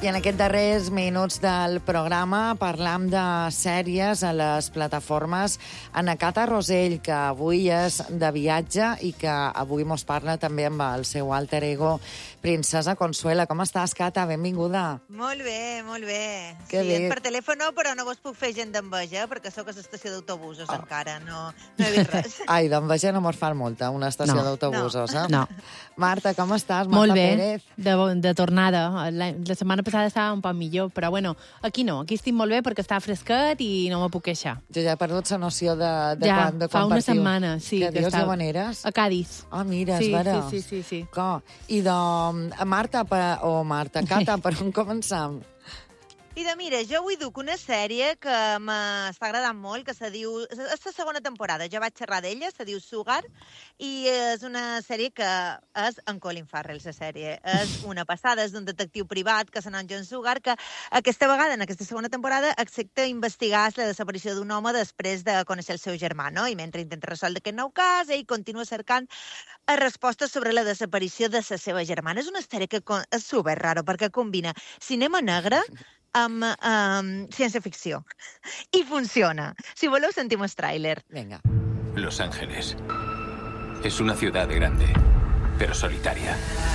I en aquests darrers minuts del programa parlam de sèries a les plataformes. Ana Cata Rosell, que avui és de viatge i que avui mos parla també amb el seu alter ego, Princesa Consuela. Com estàs, Cata? Benvinguda. Molt bé, molt bé. Que bé. Per telèfon no, però no vos puc fer gent d'enveja, perquè sóc a l'estació d'autobusos encara, no he vist res. Ai, d'enveja no mos fa molta, una estació d'autobusos, eh? No. Marta, com estàs? Marta Molt bé, Pérez. de tornada. La setmana passada estava un poc millor, però bueno, aquí no, aquí estic molt bé perquè està fresquet i no me puc queixar. Jo ja he perdut la noció de Ja, quan fa una partiu. setmana, sí. Què que dius, estava- de on eres? A Cádiz. Ah, mira, Sí, és vera. sí. I de Marta, Cata, per on començam? I mira, jo avui duc una sèrie que m'està agradant molt, que se diu... És la segona temporada, ja vaig xerrar d'ella, se diu Sugar, i és una sèrie que és en Colin Farrell, la sèrie. És una passada, és d'un detectiu privat, que se n'en John Sugar, que aquesta vegada, en aquesta segona temporada, accepta investigar la desaparició d'un home després de conèixer el seu germà, no? I mentre intenta resoldre aquest nou cas, ell continua cercant respostes sobre la desaparició de la seva germana. És una sèrie que és super raro, perquè combina cinema negre amb ciència-ficció. I funciona. Si voleu, sentim el tràiler. Vinga. Los Ángeles. Es una ciudad grande, pero solitaria.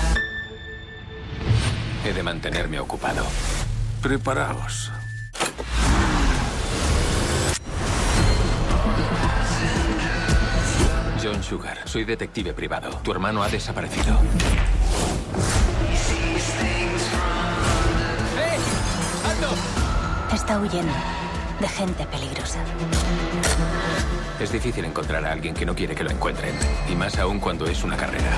He de mantenerme ocupado. Preparaos. John Sugar, soy detective privado. Tu hermano ha desaparecido. ¡Eh! ¡Alto! Está huyendo de gente peligrosa. Es difícil encontrar a alguien que no quiere que lo encuentren. Y más aún cuando es una carrera.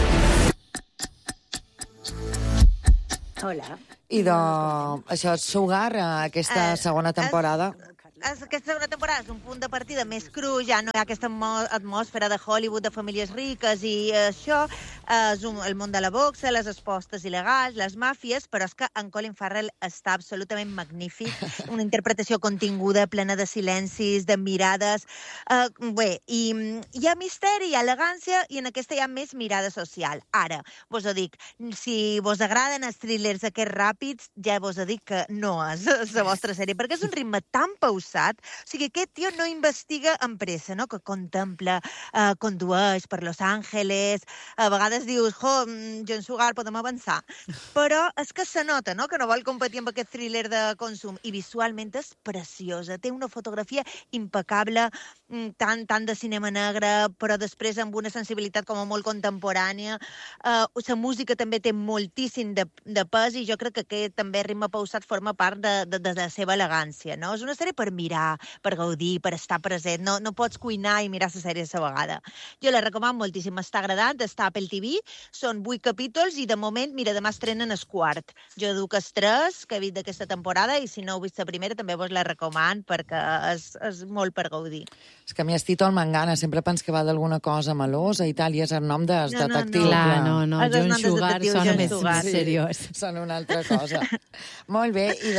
Hola. I això és Sugar, aquesta segona temporada. Aquesta segona temporada és un punt de partida més cru, ja no hi ha aquesta atmosfera de Hollywood, de famílies riques i això, és el món de la boxa, les apostes il·legals, les màfies, però és que en Colin Farrell està absolutament magnífic, una interpretació continguda, plena de silencis, de mirades, bé, i hi ha misteri, hi ha elegància, i en aquesta hi ha més mirada social. Ara, vos ho dic, si vos agraden els thrillers aquests ràpids, ja vos ho dic que no és la vostra sèrie, perquè és un ritme tan pausat. O sigui, aquest tio no investiga amb pressa, no? Que contempla, condueix per Los Ángeles, a vegades dius, John Sugar, podem avançar. Però és que se nota, no?, que no vol competir amb aquest thriller de consum. I visualment és preciosa, té una fotografia impecable, tant de cinema negre, però després amb una sensibilitat com a molt contemporània. La música també té moltíssim de pes i jo crec que aquest també ritme pausat forma part de la seva elegància, no? És una sèrie per mirar, per gaudir, per estar present. No pots cuinar i mirar la sèrie a la vegada. Jo la recomano moltíssim. M'està agradant, està a Apple TV, són 8 capítols i de moment, mira, demà estrenen el quart. Jo duc els 3 que he vist d'aquesta temporada i si no heu vist la primera també vos la recomano perquè és molt per gaudir. És que a mi el títol m'engana, sempre pens que va d'alguna cosa melosa i tal, i és el nom de detectiu. Clar, no, És el John nom del Sugar detectiu sona John més Sugar. seriós. Són una altra cosa. Molt bé, i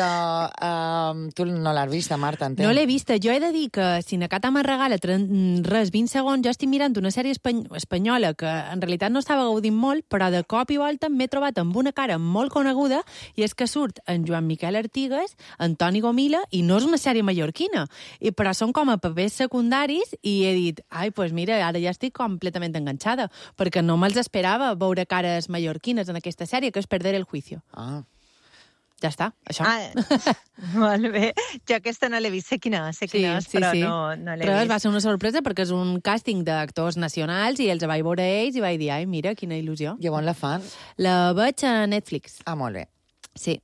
tu no l'has vista, Marta, entenc? No l'he vista. Jo he de dir que si na Cata me regala 20 segons, jo estic mirant una sèrie espanyola que en realitat no estava gaudint molt, però de cop i volta m'he trobat amb una cara molt coneguda i és que surt en Joan Miquel Artigas, en Toni Gomila, i no és una sèrie mallorquina, però són com a papers secundaris i he dit, pues mira, ara ja estic completament enganxada, perquè no me'ls esperava veure cares mallorquines en aquesta sèrie, que és Perder el juicio. Ja està, això. Molt bé. Jo aquesta no l'he vist, sé quina és, però no l'he Però vist. va ser una sorpresa perquè és un càsting d'actors nacionals i els vaig veure ells i vaig dir, mira, quina il·lusió. I on la fan? La veig a Netflix. Molt bé. Sí.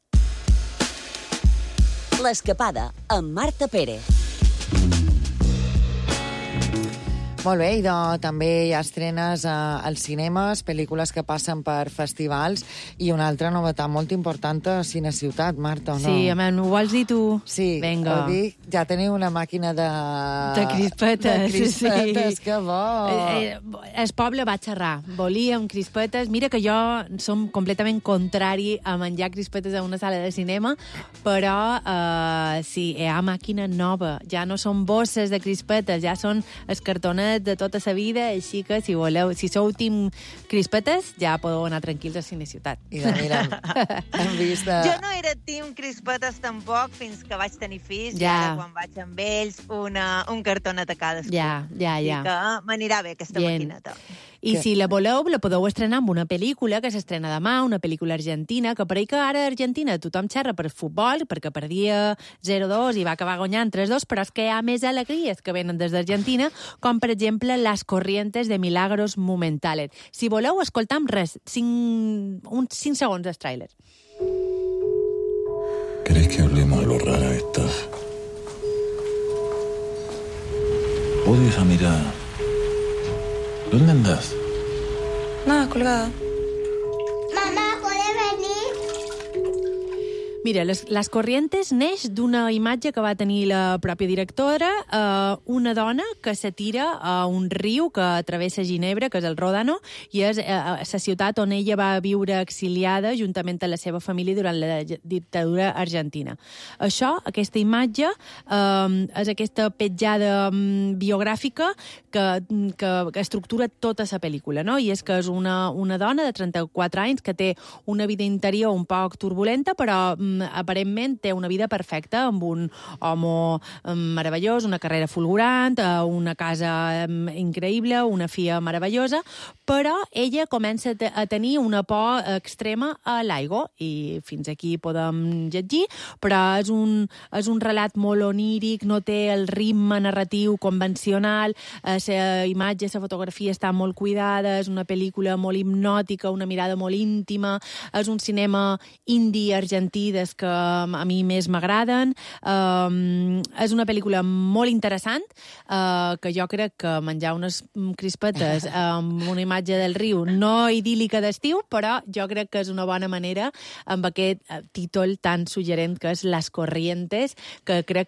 L'escapada amb Marta Pérez. Molt bé, i també hi ha estrenes als cinemes, pel·lícules que passen per festivals, i una altra novetat molt important a Cine Ciutat, Marta, o no? Sí, ho vols dir tu? Sí, Vinga. ho dic. Ja teniu una màquina de crispetes. De crispetes, sí. que bo! El poble va xerrar. Volíem crispetes. Mira que jo som completament contrari a menjar crispetes a una sala de cinema, però sí, hi ha màquina nova. Ja no són bosses de crispetes, ja són els cartonets bones de tota la vida, així que si voleu, si sou team crispetes, ja podeu anar tranquils a Cineciutat. I mira, hem vist... Jo no era team crispetes tampoc fins que vaig tenir fills, i ara quan vaig amb ells un cartonet a cadascú. Ja. I que m'anirà bé aquesta maquineta. I si la voleu, la podeu estrenar amb una pel·lícula que s'estrena demà, una pel·lícula argentina, que pareix que ara a Argentina tothom xerra per futbol, perquè perdia 0-2 i va acabar guanyant 3-2, però és que hi ha més alegries que venen des d'Argentina, com per exemple Las Corrientes de Milagros Momentales. Si voleu, escoltam res, uns 5 segons del tràiler. ¿Querés que hablemos de lo rara esta? Odio esa mirada. ¿Dónde andás? Nada, colgada. Mamá, ¿puedes venir? Mira, Les Corrientes neix d'una imatge que va tenir la pròpia directora, una dona que s'atira a un riu que travessa Ginebra, que és el Ródano, i és la ciutat on ella va viure exiliada juntament amb la seva família durant la dictadura argentina. Això, aquesta imatge, és aquesta petjada biogràfica que estructura tota la pel·lícula, no? I és que és una dona de 34 anys que té una vida interior un poc turbulenta, però aparentment té una vida perfecta, amb un home meravellós, una carrera fulgurant, una casa increïble, una filla meravellosa, però ella comença a tenir una por extrema a l'aigua, i fins aquí podem llegir, però és un relat molt oníric, no té el ritme narratiu convencional, la imatge, la fotografia està molt cuidada, és una pel·lícula molt hipnòtica, una mirada molt íntima, és un cinema indie argentí que a mi més m'agraden. És una pel·lícula molt interessant, que jo crec que menjar unes crispetes amb una imatge del riu no idíl·lica d'estiu, però jo crec que és una bona manera amb aquest títol tan suggerent que és Las Corrientes, que crec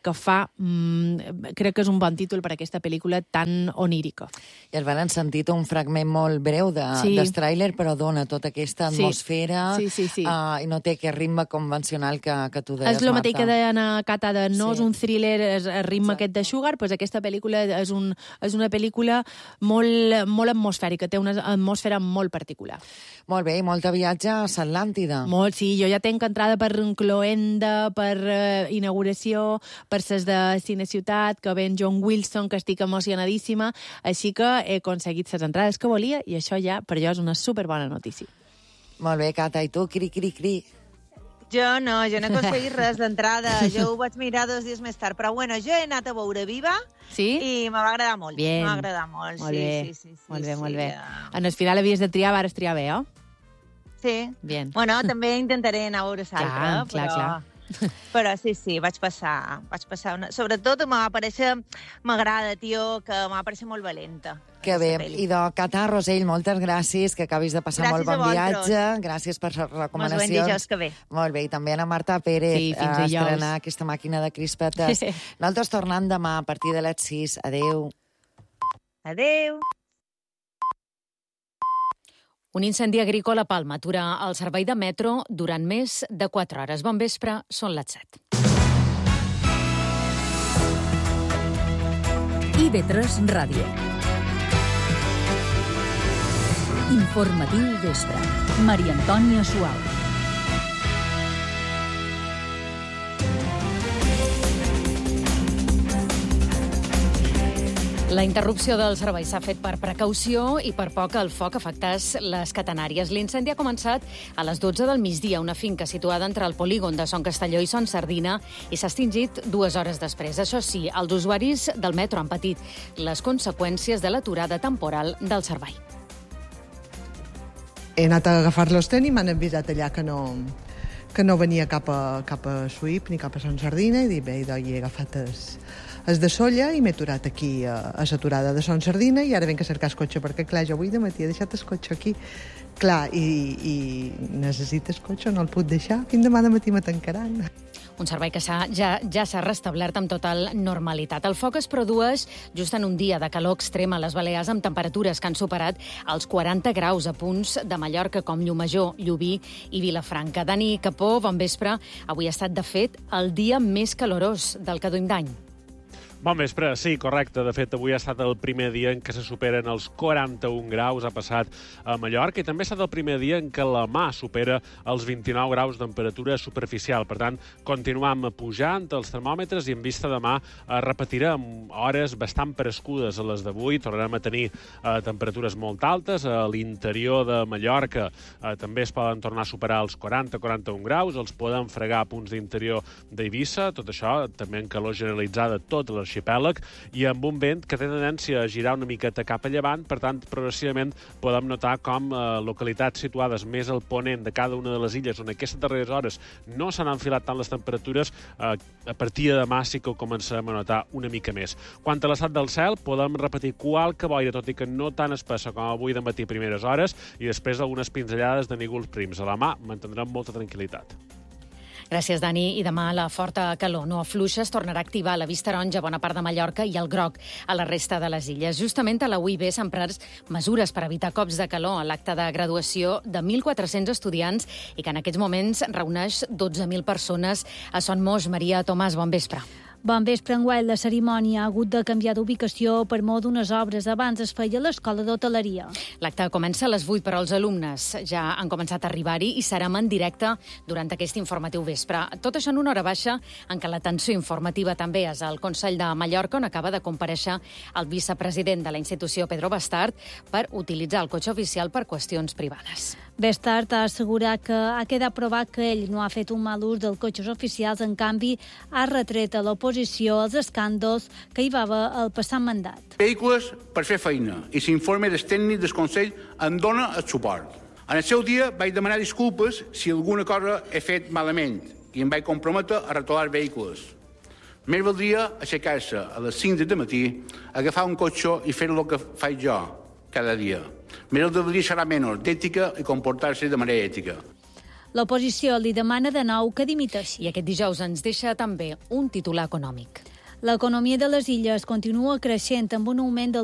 que és un bon títol per a aquesta pel·lícula tan onírica. I el van sentit un fragment molt breu del tràiler, però dona tota aquesta atmosfera i no té aquest ritme convencional que tu deies, Marta. És el mateix que deien a Cata, no és un thriller, és el ritme aquest de Sugar, doncs aquesta pel·lícula és una pel·lícula molt atmosfèrica, té una atmosfera molt particular. Molt bé, i molta viatge a l'Atlàntida. Molt, sí, jo ja tenc entrada per Cloenda, per inauguració, per ses de Cineciutat, que ven John Wilson, que estic emocionadíssima, així que he aconseguit les entrades que volia, i això ja per jo és una superbona notícia. Molt bé, Cata, i tu? Cri. Jo no he aconseguit res d'entrada. Jo ho vaig mirar 2 dies més tard. Però bueno, jo he anat a veure Viva i me va agradar molt. Bien. M'ha agradat molt. Sí. Molt bé. En el final havies de triar, vares triar bé, Sí. Bien. Bueno, també intentaré anar a veure l'altra. Clar. Però sí, vaig passar sobretot m'agrada, tio, que m'ha pareixer molt valenta. Que bé. I Cata, Rosell, moltes gràcies, que acabis de passar molt bon viatge. Gràcies per les recomanacions. Ens veiem dijous que ve. Molt bé, i també a la Marta Pérez a estrenar aquesta màquina de crispetes. Nosaltres tornem demà a partir de les 6. Adéu. Adéu. Un incendi agrícola a Palma atura el servei de metro durant més de 4 hores. Bon vespre, són les 7. IB3 Ràdio. Informatiu vespre. Maria Antònia Suau. La interrupció del servei s'ha fet per precaució i per por que el foc afectés les Catenàries. L'incendi ha començat a les 12 del migdia, una finca situada entre el polígon de Son Castelló i Son Sardina, i s'ha extingit 2 hores després. Això sí, els usuaris del metro han patit les conseqüències de l'aturada temporal del servei. He anat a agafar l'Osten i m'han avisat allà que no venia cap a Suïp ni cap a Son Sardina, i dic, bé, he agafat el de Solla i m'he aturat aquí a l'aturada de Son Sardina, i ara venc a cercar el cotxe, perquè clar, jo avui de matí he deixat el cotxe aquí. Clar, i necessito el cotxe, no el puc deixar, fins demà de matí me tancaran. Un servei que ja s'ha restablert amb total normalitat. El foc es produeix just en un dia de calor extrema a les Balears, amb temperatures que han superat els 40 graus a punts de Mallorca com Llumajor, Llubí i Vilafranca. Dani Capó, bon vespre. Avui ha estat, de fet, el dia més calorós del que duim d'any. Bon vespre, sí, correcte. De fet, avui ha estat el primer dia en què se superen els 41 graus, ha passat a Mallorca, i també ha estat el primer dia en què la mà supera els 29 graus de temperatura superficial. Per tant, continuam pujant els termòmetres i en vista demà repetirem hores bastant prescudes a les d'avui. Tornarem a tenir temperatures molt altes. A l'interior de Mallorca també es poden tornar a superar els 40-41 graus, els poden fregar a punts d'interior d'Eivissa, tot això també en calor generalitzada tot l'arxipèlag, i amb un vent que té tendència a girar una miqueta cap a llevant. Per tant, progressivament podem notar com localitats situades més al ponent de cada una de les illes, on aquestes darreres hores no s'han enfilat tant les temperatures, a partir de demà sí que ho començarem a notar una mica més. Quant a l'estat del cel, podem repetir qualque boira, tot i que no tan espessa com avui de matí primeres hores, i després algunes pinzellades de núvols prims. A la mà mantindrem molta tranquil·litat. Gràcies, Dani. I demà la forta calor no afluixa, es tornarà a activar la vista taronja a bona part de Mallorca i el groc a la resta de les illes. Justament a la UIB s'han pres mesures per evitar cops de calor a l'acte de graduació de 1.400 estudiants i que en aquests moments reuneix 12.000 persones a Son Moix. Maria Tomàs, bon vespre. Bon vespre, enguany la cerimònia ha hagut de canviar d'ubicació per mor d'unes obres. Abans es feia a l'Escola d'Hoteleria. L'acte comença a les 8, però els alumnes ja han començat a arribar-hi i serem en directe durant aquest informatiu vespre. Tot això en una hora baixa en què l'atenció informativa també és al Consell de Mallorca, on acaba de comparèixer el vicepresident de la institució, Pedro Bastard, per utilitzar el cotxe oficial per qüestions privades. Bastard ha assegurat que ha quedat provat que ell no ha fet un mal ús dels cotxes oficials, en canvi ha retret a l'oposició els escàndols que hi va haver el passat mandat. Vehicles per fer feina i s'informe del tècnic del Consell en dona el suport. En el seu dia vaig demanar disculpes si alguna cosa he fet malament i em vaig comprometre a retolar els vehicles. Més valdria aixecar-se a les 5 del matí, agafar un cotxe i fer el que faig jo cada dia. Més el deberia serà menys d'ètica i comportar-se de manera ètica. L'oposició li demana de nou que dimiteixi. I aquest dijous ens deixa també un titular econòmic. L'economia de les illes continua creixent amb un augment del